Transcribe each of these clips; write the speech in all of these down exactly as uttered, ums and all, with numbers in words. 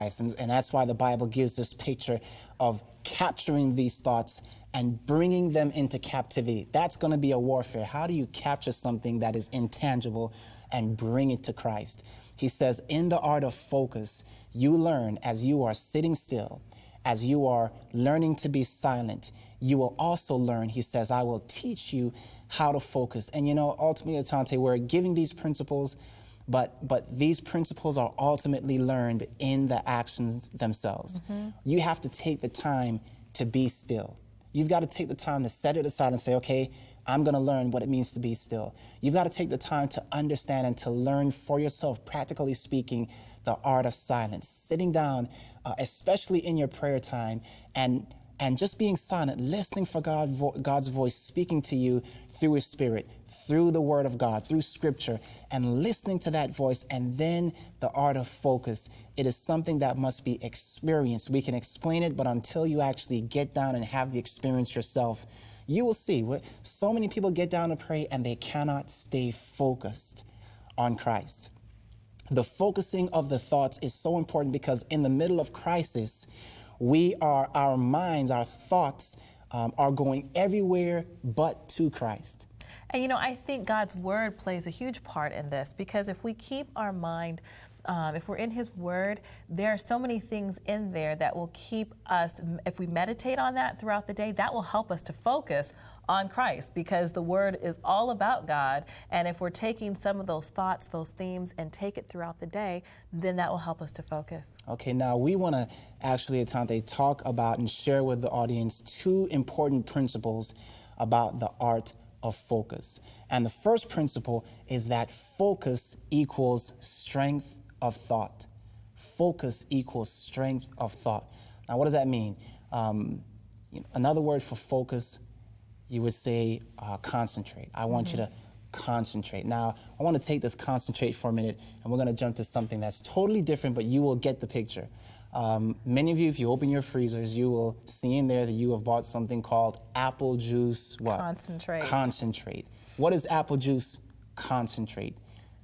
And, and that's why the Bible gives this picture of capturing these thoughts and bringing them into captivity. That's going to be a warfare. How do you capture something that is intangible and bring it to Christ? He says, in the art of focus, you learn as you are sitting still, as you are learning to be silent, you will also learn, he says, I will teach you how to focus. And you know, ultimately, Atante, we're giving these principles, but but these principles are ultimately learned in the actions themselves. Mm-hmm. You have to take the time to be still. You've got to take the time to set it aside and say, okay, I'm going to learn what it means to be still. You've got to take the time to understand and to learn for yourself, practically speaking, the art of silence. Sitting down, uh, especially in your prayer time, and and just being silent, listening for God, vo God's voice speaking to you through His Spirit, through the Word of God, through Scripture, and listening to that voice, and then the art of focus. It is something that must be experienced. We can explain it, but until you actually get down and have the experience yourself, you will see. So many people get down to pray and they cannot stay focused on Christ. The focusing of the thoughts is so important because in the middle of crisis, we are, our minds, our thoughts um, are going everywhere but to Christ. And you know, I think God's Word plays a huge part in this, because if we keep our mind, um, if we're in His Word, there are so many things in there that will keep us, if we meditate on that throughout the day, that will help us to focus on Christ, because the Word is all about God. And if we're taking some of those thoughts, those themes, and take it throughout the day, then that will help us to focus. Okay, now we want to actually, Atante, talk about and share with the audience two important principles about the art of focus. And the first principle is that focus equals strength of thought. Focus equals strength of thought. Now, what does that mean? Um, you know, another word for focus, you would say uh, concentrate. I want mm-hmm. you to concentrate. Now, I want to take this concentrate for a minute, and we're going to jump to something that's totally different, but you will get the picture. Um, many of you, if you open your freezers, you will see in there that you have bought something called apple juice what? Concentrate. Concentrate. What is apple juice concentrate?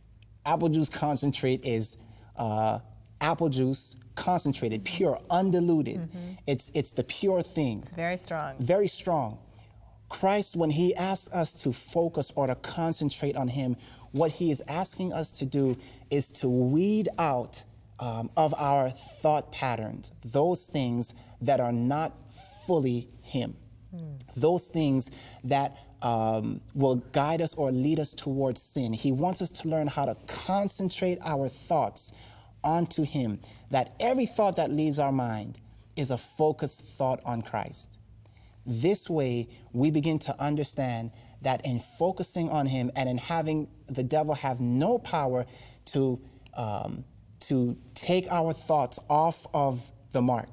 Apple juice concentrate is uh, apple juice concentrated, pure, undiluted. Mm-hmm. It's, it's the pure thing. It's very strong. Very strong. Christ, when He asks us to focus or to concentrate on Him, what He is asking us to do is to weed out Um, of our thought patterns, those things that are not fully Him, mm. those things that um, will guide us or lead us towards sin. He wants us to learn how to concentrate our thoughts onto Him, that every thought that leaves our mind is a focused thought on Christ. This way, we begin to understand that in focusing on Him and in having the devil have no power to um, to take our thoughts off of the mark,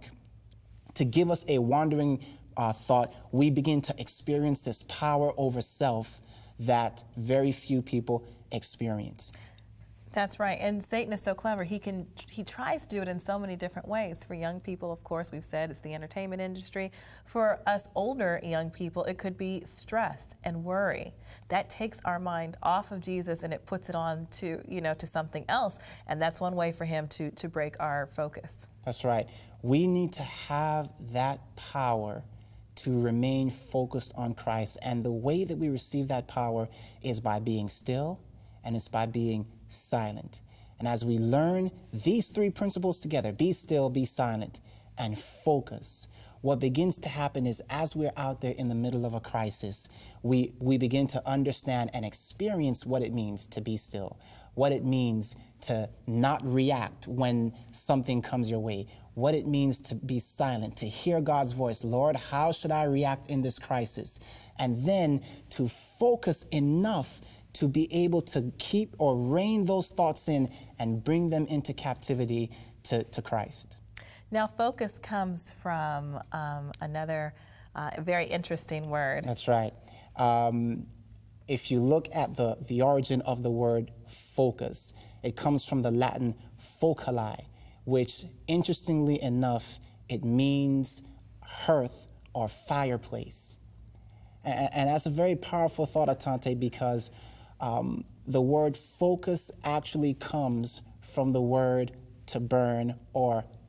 to give us a wandering uh, thought, we begin to experience this power over self that very few people experience. That's right. And Satan is so clever. He can, he tries to do it in so many different ways. For young people, of course, we've said it's the entertainment industry. For us older young people, it could be stress and worry. That takes our mind off of Jesus and it puts it on to, you know, to something else. And that's one way for him to, to break our focus. That's right. We need to have that power to remain focused on Christ. And the way that we receive that power is by being still, and it's by being silent. And as we learn these three principles together, be still, be silent, and focus, what begins to happen is as we're out there in the middle of a crisis, we, we begin to understand and experience what it means to be still, what it means to not react when something comes your way, what it means to be silent, to hear God's voice. Lord, how should I react in this crisis? And then to focus enough to be able to keep or rein those thoughts in and bring them into captivity to, to Christ. Now, focus comes from um, another uh, very interesting word. That's right. Um, if you look at the, the origin of the word focus, it comes from the Latin focali, which, interestingly enough, it means hearth or fireplace. And, and that's a very powerful thought, Atante, because Um, the word focus actually comes from the word to burn or